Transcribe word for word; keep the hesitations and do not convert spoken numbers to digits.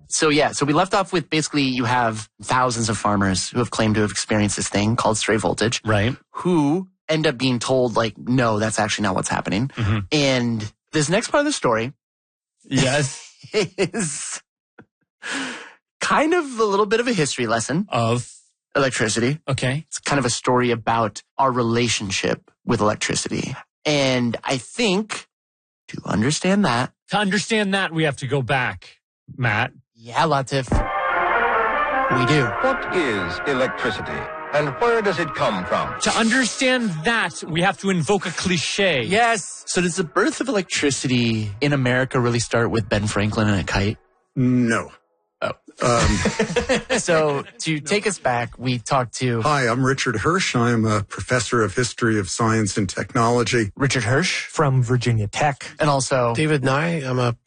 So yeah, so we left off with basically you have thousands of farmers who have claimed to have experienced this thing called stray voltage. Right. Who end up being told, like, no, that's actually not what's happening. Mm-hmm. And this next part of the story yes. is kind of a little bit of a history lesson of electricity. Okay. It's kind of a story about our relationship with electricity. And I think to understand that. To understand that, we have to go back, Matt. Yeah, Latif. We do. What is electricity? And where does it come from? To understand that, we have to invoke a cliche. Yes. So does the birth of electricity in America really start with Ben Franklin and a kite? No. Oh. Um, so to take us back, we talked to... Hi, I'm Richard Hirsch. I'm a professor of history of science and technology. Richard Hirsch. From Virginia Tech. And also... David Nye. I'm a